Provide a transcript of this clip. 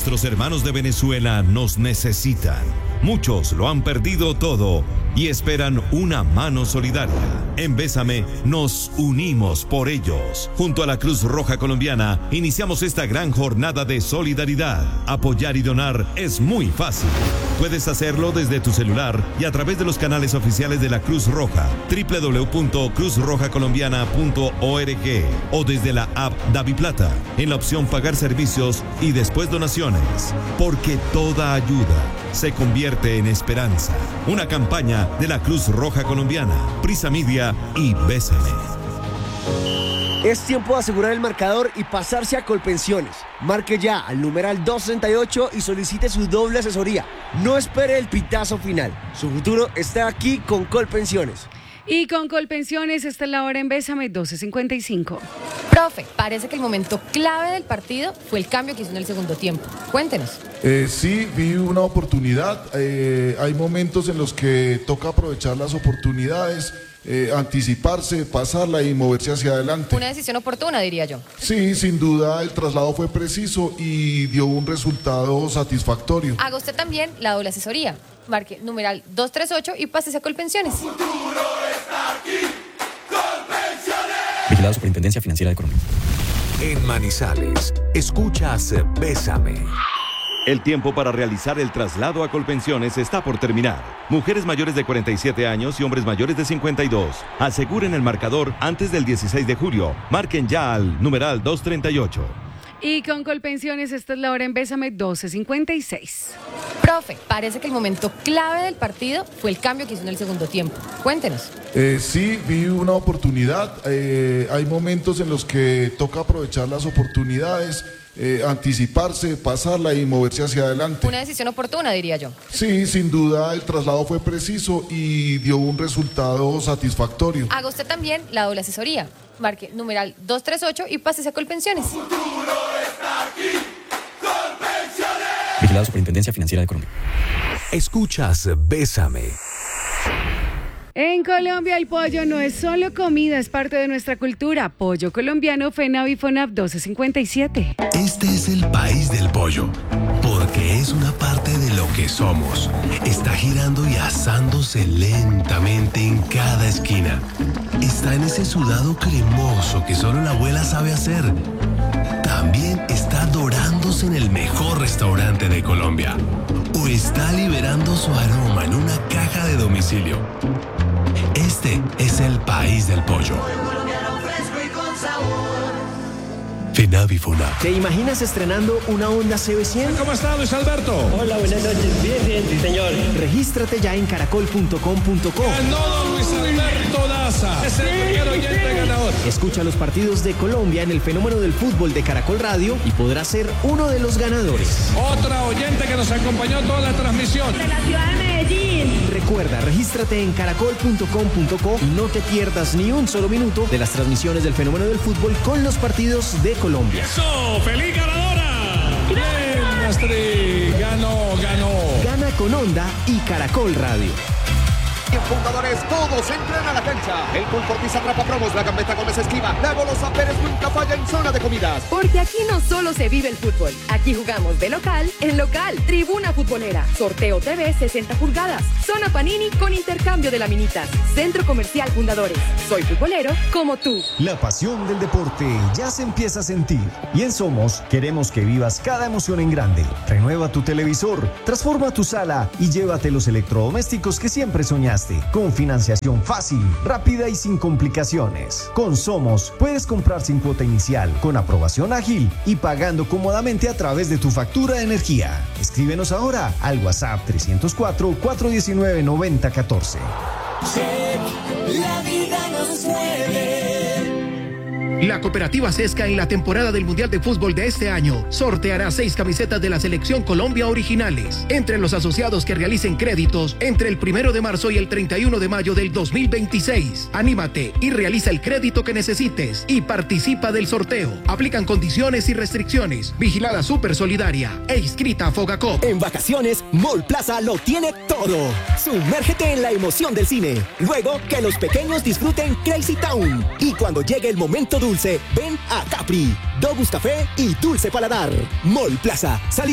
Nuestros hermanos de Venezuela nos necesitan. Muchos lo han perdido todo y esperan una mano solidaria. En Bésame nos unimos por ellos. Junto a la Cruz Roja Colombiana iniciamos esta gran jornada de solidaridad. Apoyar y donar es muy fácil. Puedes hacerlo desde tu celular y a través de los canales oficiales de la Cruz Roja, www.cruzrojacolombiana.org o desde la app DaviPlata, en la opción Pagar servicios y después donaciones. Porque toda ayuda se convierte en esperanza. Una campaña de la Cruz Roja Colombiana, Prisa Media y Bésame. Es tiempo de asegurar el marcador y pasarse a Colpensiones. Marque ya al numeral 238 y solicite su doble asesoría. No espere el pitazo final. Su futuro está aquí con Colpensiones. Y con Colpensiones, esta es la hora en Bésame, 12:55. Profe, parece que el momento clave del partido fue el cambio que hizo en el segundo tiempo. Cuéntenos. Sí, vi una oportunidad. Hay momentos en los que toca aprovechar las oportunidades, anticiparse, pasarla y moverse hacia adelante. Una decisión oportuna, diría yo. Sí, sin duda el traslado fue preciso y dio un resultado satisfactorio. Haga usted también la doble asesoría. Marque numeral 238 y pásese a Colpensiones. Vigilado Superintendencia Financiera de Colombia. En Manizales, escuchas Bésame. El tiempo para realizar el traslado a Colpensiones está por terminar. Mujeres mayores de 47 años y hombres mayores de 52. Aseguren el marcador antes del 16 de julio. Marquen ya al numeral 238. Y con Colpensiones, esta es la hora en Bésame, 12:56. Profe, parece que el momento clave del partido fue el cambio que hizo en el segundo tiempo. Cuéntenos. Sí, vi una oportunidad. Hay momentos en los que toca aprovechar las oportunidades, anticiparse, pasarla y moverse hacia adelante. Una decisión oportuna, diría yo. Sí, sin duda el traslado fue preciso y dio un resultado satisfactorio. Haga usted también la doble asesoría. Marque numeral 238 y pásese a Colpensiones. Vigilado Superintendencia Financiera de Colombia. Escuchas Bésame. En Colombia el pollo no es solo comida, es parte de nuestra cultura. Pollo colombiano, FENAV y FONAV, 1257. Este es el país del pollo, porque es una parte de lo que somos. Está girando y asándose lentamente en cada esquina. Está en ese sudado cremoso que solo la abuela sabe hacer. También está dorándose en el mejor restaurante de Colombia. O está liberando su aroma en una caja de domicilio. Este es el país del pollo. FENAV y FONAV. ¿Te imaginas estrenando una Honda CB100? ¿Cómo está, Luis Alberto? Hola, buenas noches. Bien, sí, señor. Regístrate ya en caracol.com.co. Ganó don Luis Alberto Daza. Es el primer oyente ganador. Escucha los partidos de Colombia en el fenómeno del fútbol de Caracol Radio y podrás ser uno de los ganadores. Otra oyente que nos acompañó toda la transmisión. De la ciudad de Medellín. Recuerda, regístrate en caracol.com.co y no te pierdas ni un solo minuto de las transmisiones del fenómeno del fútbol con los partidos de Colombia. ¡Eso! ¡Feliz ganadora! ¡Bien, Astrid! ¡Ganó! Gana con Honda y Caracol Radio. Fundadores, todos entran a la cancha. El Pulportis atrapa promos, la Gambetta Gómez esquiva. La Golosa Pérez nunca falla en zona de comidas. Porque aquí no solo se vive el fútbol, aquí jugamos de local en local. Tribuna Futbolera, Sorteo TV 60 pulgadas, Zona Panini con intercambio de laminitas, Centro Comercial Fundadores. Soy futbolero como tú. La pasión del deporte ya se empieza a sentir. Y en Somos queremos que vivas cada emoción en grande. Renueva tu televisor, transforma tu sala y llévate los electrodomésticos que siempre soñaste. Con financiación fácil, rápida y sin complicaciones. Con Somos puedes comprar sin cuota inicial, con aprobación ágil y pagando cómodamente a través de tu factura de energía. Escríbenos ahora al WhatsApp 304-419-9014. La vida nos mueve. La cooperativa Sesca en la temporada del Mundial de Fútbol de este año sorteará 6 camisetas de la Selección Colombia originales. Entre los asociados que realicen créditos entre el 1 de marzo y el 31 de mayo del 2026. Anímate y realiza el crédito que necesites y participa del sorteo. Aplican condiciones y restricciones. Vigilada Super Solidaria e inscrita a Fogacop. En vacaciones, Mall Plaza lo tiene todo. Sumérgete en la emoción del cine. Luego, que los pequeños disfruten Crazy Town. Y cuando llegue el momento dulce, ven a Capri, Dogus Café y Dulce Paladar. Mall Plaza,